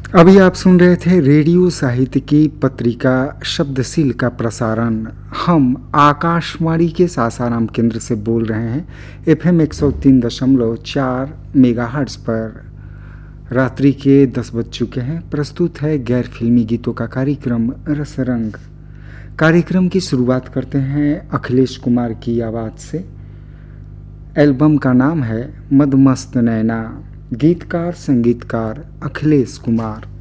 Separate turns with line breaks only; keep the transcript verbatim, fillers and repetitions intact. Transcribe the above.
अभी आप सुन रहे थे रेडियो साहित्य की पत्रिका शब्दशील का प्रसारण। हम आकाशवाणी के सासाराम केंद्र से बोल रहे हैं, एफएम एक सौ तीन दशमलव चार मेगाहर्ट्ज पर। रात्रि के दस बज चुके हैं। प्रस्तुत है गैर फिल्मी गीतों का कार्यक्रम रसरंग। कार्यक्रम की शुरुआत करते हैं अखिलेश कुमार की आवाज़ से। एल्बम का नाम है मदमस्त नैना। गीतकार संगीतकार अखिलेश कुमार।